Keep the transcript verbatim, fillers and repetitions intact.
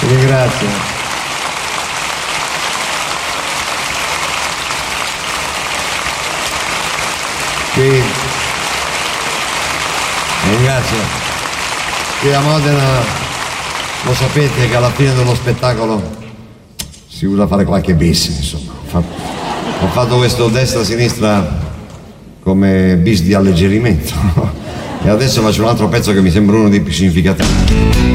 Ti ringrazio. Qui, ringrazio. Qui a Modena lo sapete che alla fine dello spettacolo si usa fare qualche bis, insomma. Ho fatto, ho fatto questo destra-sinistra come bis di alleggerimento. E adesso faccio un altro pezzo che mi sembra uno dei più significativi.